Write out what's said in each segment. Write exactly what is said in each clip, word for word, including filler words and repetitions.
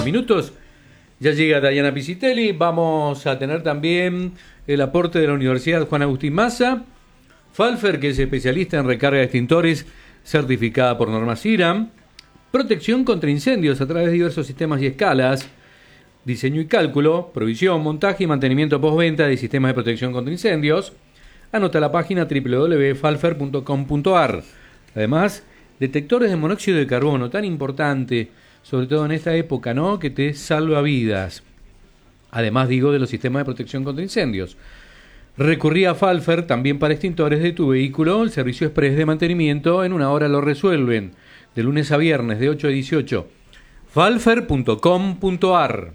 cinco minutos. Ya llega Dayana Piscitelli. Vamos a tener también el aporte de la Universidad Juan Agustín Maza. Pfalfer, que es especialista en recarga de extintores, certificada por normas I R A M. Protección contra incendios a través de diversos sistemas y escalas. Diseño y cálculo, provisión, montaje y mantenimiento postventa de sistemas de protección contra incendios. Anota la página doble u doble u doble u punto pfalfer punto com punto a r. Además, detectores de monóxido de carbono, tan importante, sobre todo en esta época, ¿no?, que te salva vidas. Además, digo, de los sistemas de protección contra incendios. Recurrí a Pfalfer también para extintores de tu vehículo. El servicio express de mantenimiento en una hora lo resuelven. De lunes a viernes, de ocho a dieciocho. pfalfer punto com punto a r.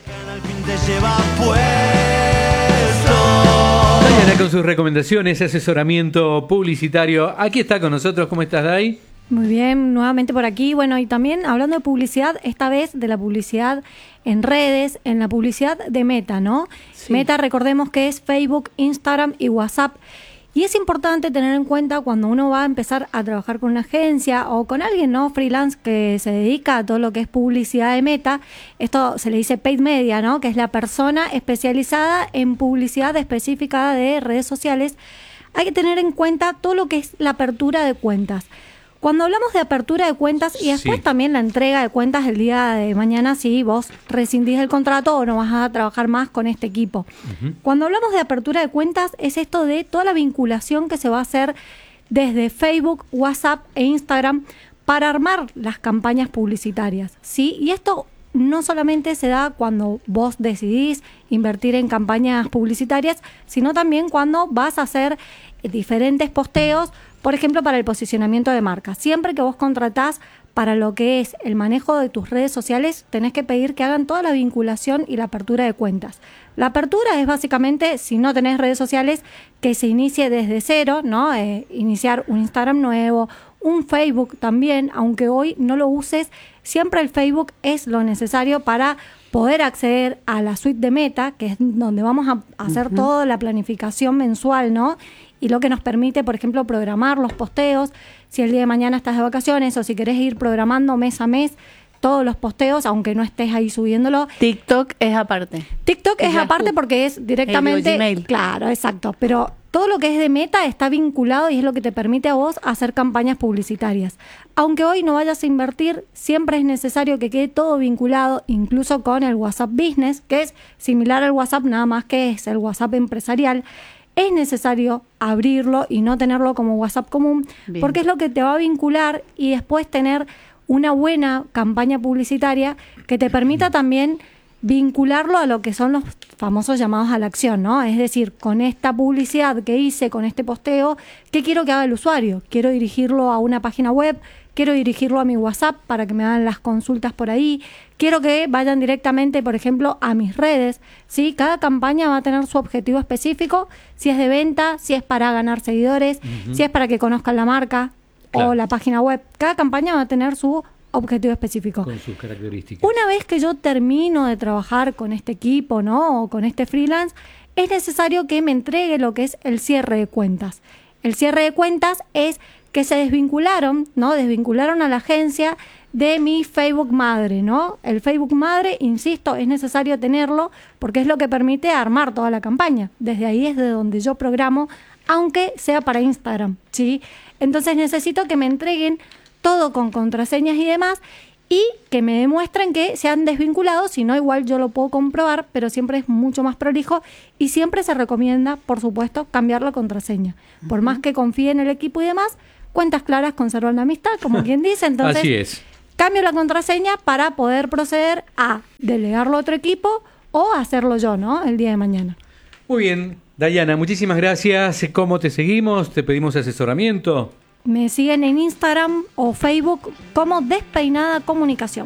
Dayana con sus recomendaciones, asesoramiento publicitario. Aquí está con nosotros. ¿Cómo estás, Day? Muy bien, nuevamente por aquí. Bueno, y también hablando de publicidad, esta vez de la publicidad en redes, en la publicidad de Meta, ¿no? Sí. Meta, recordemos que es Facebook, Instagram y WhatsApp. Y es importante tener en cuenta cuando uno va a empezar a trabajar con una agencia o con alguien, ¿no?, freelance que se dedica a todo lo que es publicidad de Meta. Esto se le dice paid media, ¿no?, que es la persona especializada en publicidad específica de redes sociales. Hay que tener en cuenta todo lo que es la apertura de cuentas. Cuando hablamos de apertura de cuentas y después sí. también la entrega de cuentas el día de mañana, si vos rescindís el contrato o no vas a trabajar más con este equipo. Uh-huh. Cuando hablamos de apertura de cuentas es esto de toda la vinculación que se va a hacer desde Facebook, WhatsApp e Instagram para armar las campañas publicitarias, ¿sí? Y esto no solamente se da cuando vos decidís invertir en campañas publicitarias, sino también cuando vas a hacer diferentes posteos, por ejemplo, para el posicionamiento de marca. Siempre que vos contratás para lo que es el manejo de tus redes sociales, tenés que pedir que hagan toda la vinculación y la apertura de cuentas. La apertura es básicamente, si no tenés redes sociales, que se inicie desde cero, ¿no? Eh, iniciar un Instagram nuevo, un Facebook también, aunque hoy no lo uses, siempre el Facebook es lo necesario para poder acceder a la suite de Meta, que es donde vamos a hacer uh-huh. toda la planificación mensual, ¿no? Y lo que nos permite, por ejemplo, programar los posteos. Si el día de mañana estás de vacaciones o si querés ir programando mes a mes todos los posteos, aunque no estés ahí subiéndolo. TikTok es aparte. TikTok es, es aparte porque es directamente... Gmail. Claro, exacto. Pero todo lo que es de Meta está vinculado y es lo que te permite a vos hacer campañas publicitarias. Aunque hoy no vayas a invertir, siempre es necesario que quede todo vinculado, incluso con el WhatsApp Business, que es similar al WhatsApp, nada más que es el WhatsApp empresarial. Es necesario abrirlo y no tenerlo como WhatsApp común, Bien. porque es lo que te va a vincular y después tener una buena campaña publicitaria que te permita también vincularlo a lo que son los famosos llamados a la acción, ¿no? Es decir, con esta publicidad que hice, con este posteo, ¿qué quiero que haga el usuario? Quiero dirigirlo a una página web, quiero dirigirlo a mi WhatsApp para que me hagan las consultas por ahí, quiero que vayan directamente, por ejemplo, a mis redes, ¿sí? Cada campaña va a tener su objetivo específico, si es de venta, si es para ganar seguidores, uh-huh. si es para que conozcan la marca claro. o la página web. Cada campaña va a tener su objetivo específico. Con sus características. Una vez que yo termino de trabajar con este equipo, ¿no?, o con este freelance, es necesario que me entregue lo que es el cierre de cuentas. El cierre de cuentas es que se desvincularon, ¿no? Desvincularon a la agencia de mi Facebook madre, ¿no? El Facebook madre, insisto, es necesario tenerlo porque es lo que permite armar toda la campaña. Desde ahí es de donde yo programo, aunque sea para Instagram, ¿sí? Entonces necesito que me entreguen todo con contraseñas y demás, y que me demuestren que se han desvinculado, si no igual yo lo puedo comprobar, pero siempre es mucho más prolijo y siempre se recomienda, por supuesto, cambiar la contraseña. Uh-huh. Por más que confíe en el equipo y demás, cuentas claras conservan la amistad, como quien dice, entonces Así es. Cambio la contraseña para poder proceder a delegarlo a otro equipo o hacerlo yo, ¿no?, el día de mañana. Muy bien, Dayana, muchísimas gracias. ¿Cómo te seguimos? ¿Te pedimos asesoramiento? Me siguen en Instagram o Facebook como Despeinada Comunicación.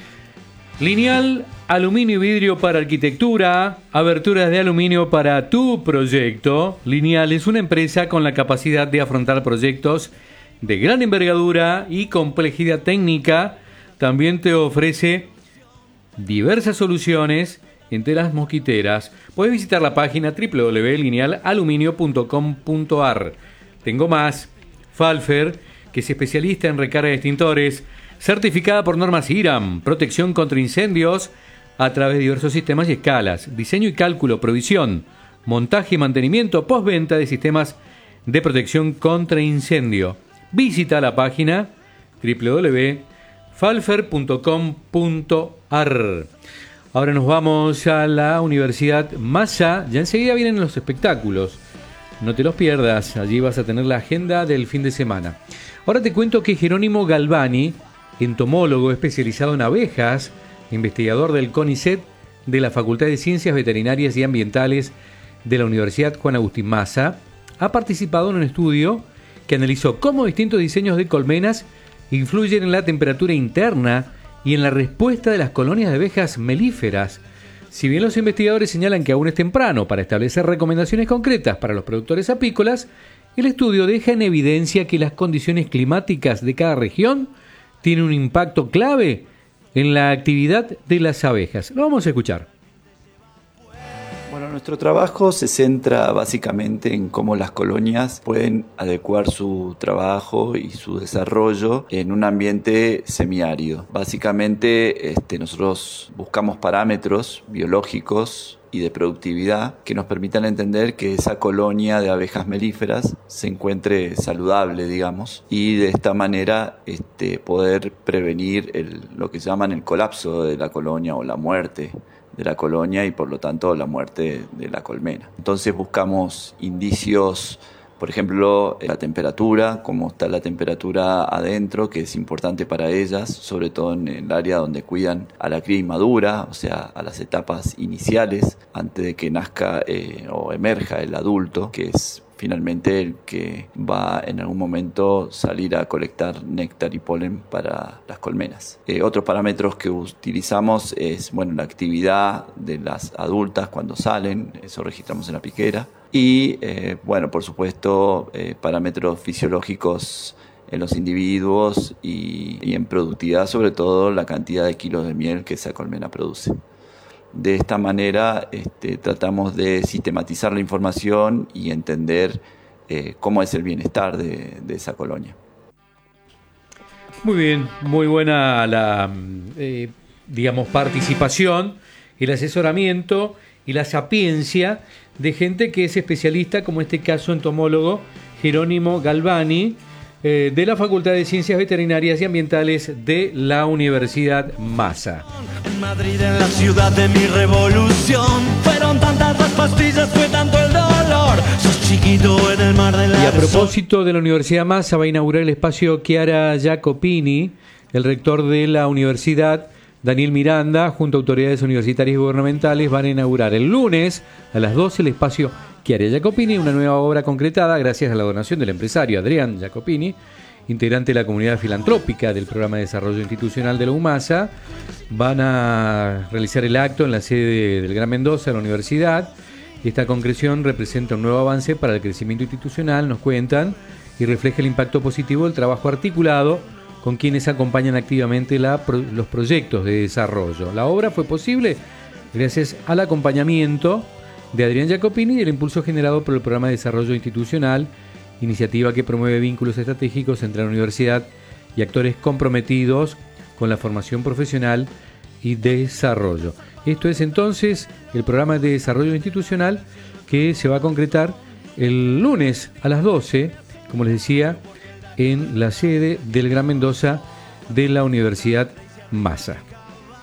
Lineal, aluminio y vidrio para arquitectura, aberturas de aluminio para tu proyecto. Lineal es una empresa con la capacidad de afrontar proyectos de gran envergadura y complejidad técnica. También te ofrece diversas soluciones en telas mosquiteras. Puedes visitar la página doble u doble u doble u punto lineal aluminio punto com punto a r. Tengo más. Pfalfer, que es especialista en recarga de extintores, Certificada por normas I R A M, protección contra incendios a través de diversos sistemas y escalas, diseño y cálculo, provisión, montaje y mantenimiento postventa de sistemas de protección contra incendio. Visita la página doble u doble u doble u punto falfer punto com punto a r. Ahora nos vamos a la Universidad Massa. Ya enseguida vienen los espectáculos. No te los pierdas, allí vas a tener la agenda del fin de semana. Ahora te cuento que Jerónimo Galvani, entomólogo especializado en abejas, investigador del CONICET de la Facultad de Ciencias Veterinarias y Ambientales de la Universidad Juan Agustín Maza, ha participado en un estudio que analizó cómo distintos diseños de colmenas influyen en la temperatura interna y en la respuesta de las colonias de abejas melíferas. Si bien los investigadores señalan que aún es temprano para establecer recomendaciones concretas para los productores apícolas, el estudio deja en evidencia que las condiciones climáticas de cada región tienen un impacto clave en la actividad de las abejas. Lo vamos a escuchar. Bueno, nuestro trabajo se centra básicamente en cómo las colonias pueden adecuar su trabajo y su desarrollo en un ambiente semiárido. Básicamente, este, nosotros buscamos parámetros biológicos y de productividad que nos permitan entender que esa colonia de abejas melíferas se encuentre saludable, digamos, y de esta manera este, poder prevenir el, lo que llaman el colapso de la colonia o la muerte de la colonia y por lo tanto la muerte de la colmena. Entonces buscamos indicios, por ejemplo, la temperatura, cómo está la temperatura adentro, que es importante para ellas, sobre todo en el área donde cuidan a la cría inmadura, o sea, a las etapas iniciales, antes de que nazca eh, o emerja el adulto, que es finalmente el que va en algún momento salir a colectar néctar y polen para las colmenas. Eh, otros parámetros que utilizamos es bueno, la actividad de las adultas cuando salen, eso registramos en la piquera, y eh, bueno, por supuesto, eh, parámetros fisiológicos en los individuos y, y en productividad, sobre todo la cantidad de kilos de miel que esa colmena produce. De esta manera este, tratamos de sistematizar la información y entender eh, cómo es el bienestar de, de esa colonia. Muy bien, muy buena la eh, digamos participación, el asesoramiento y la sapiencia de gente que es especialista, como en este caso entomólogo Jerónimo Galvani, eh, de la Facultad de Ciencias Veterinarias y Ambientales de la Universidad Massa. En Madrid, en la ciudad de mi revolución, fueron tantas las pastillas, fue tanto el dolor. Sos chiquito en el mar de la. Y a propósito de la Universidad Massa, va a inaugurar el espacio Chiara Jacopini, el rector de la universidad, Daniel Miranda, junto a autoridades universitarias y gubernamentales, van a inaugurar el lunes a las doce el espacio Chiara Jacopini, una nueva obra concretada gracias a la donación del empresario Adrián Jacopini, integrante de la comunidad filantrópica del Programa de Desarrollo Institucional de la UMASA. Van a realizar el acto en la sede del Gran Mendoza, de la universidad. Esta concreción representa un nuevo avance para el crecimiento institucional, nos cuentan, y refleja el impacto positivo del trabajo articulado con quienes acompañan activamente la, los proyectos de desarrollo. La obra fue posible gracias al acompañamiento de Adrián Jacopini y el impulso generado por el Programa de Desarrollo Institucional, iniciativa que promueve vínculos estratégicos entre la universidad y actores comprometidos con la formación profesional y desarrollo. Esto es entonces el programa de desarrollo institucional que se va a concretar el lunes a las doce, como les decía, en la sede del Gran Mendoza de la Universidad Massa.